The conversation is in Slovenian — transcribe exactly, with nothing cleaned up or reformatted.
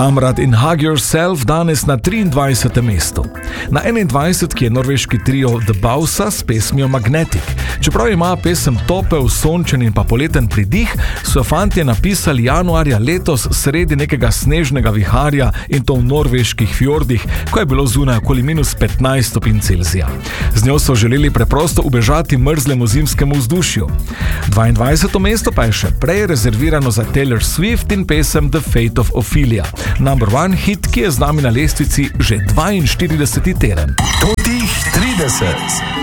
Kamrad in Hug Yourself danes na triindvajsetem mestu. Na enaindvajsetki je norveški trio The Bausa s pesmijo Magnetic. Čeprav ima pesem topel, sončen in pa poleten pridih, so fantje napisali januarja letos sredi nekega snežnega viharja in to v norveških fjordih, ko je bilo zunaj okoli minus petnajst stopinj Celzija. Z njo so želeli preprosto ubežati mrzlemu zimskemu vzdušju. dvaindvajseto mesto pa je še prej rezervirano za Taylor Swift in pesem The Fate of Ophelia. Number one hit, ki je z nami na lestvici že dvainštirideseti teden. Totih trideset.